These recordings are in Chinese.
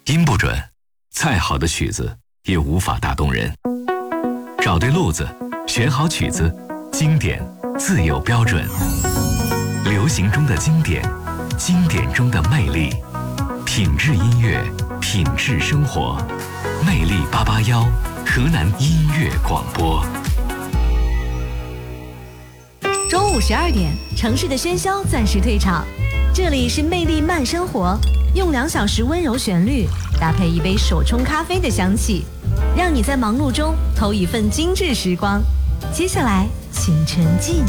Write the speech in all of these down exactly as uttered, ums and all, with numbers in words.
音不准，再好的曲子也无法打动人。找对路子，选好曲子，经典自有标准。流行中的经典，经典中的魅力，品质音乐，品质生活。魅力八八幺，河南音乐广播。 中午十二点，城市的喧嚣暂时退场，这里是魅力慢生活，用两小时温柔旋律搭配一杯手冲咖啡的香气，让你在忙碌中偷一份精致时光。接下来，请沉浸。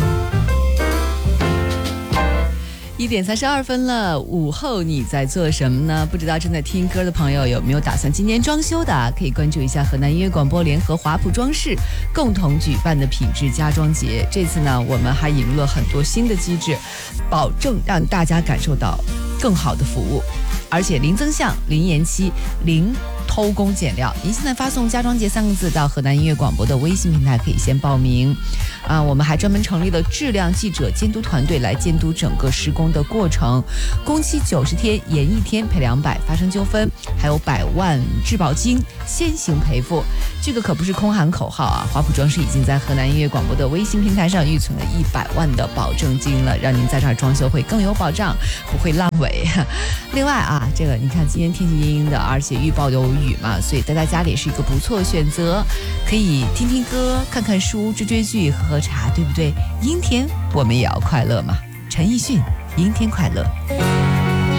一点三十二分了，午后你在做什么呢？不知道正在听歌的朋友有没有打算今年装修的啊？可以关注一下河南音乐广播联合华普装饰共同举办的品质家装节。这次呢，我们还引入了很多新的机制，保证让大家感受到更好的服务，而且零增项、零延期、零偷工减料。您现在发送家装节三个字到河南音乐广播的微信平台，可以先报名啊。我们还专门成立了质量记者监督团队来监督整个施工的过程。工期九十天，延一天赔两百，发生纠纷还有百万质保金先行赔付。这个可不是空喊口号啊！华普装饰已经在河南音乐广播的微信平台上预存了一百万的保证金了，让您在这儿装修会更有保障，不会烂尾。另外啊，这个你看今天天气阴阴的，而且预报有雨嘛，所以待在家里是一个不错的选择，可以听听歌、看看书、追追剧、喝喝茶，对不对？阴天我们也要快乐嘛。陈奕迅，阴天快乐。